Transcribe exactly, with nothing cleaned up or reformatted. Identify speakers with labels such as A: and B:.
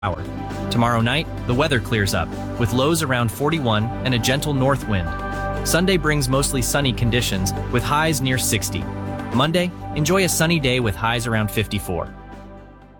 A: hour. Tomorrow night, the weather clears up, with lows around forty-one and a gentle north wind. Sunday brings mostly sunny conditions, with highs near sixty. Monday, enjoy a sunny day with highs around fifty-four.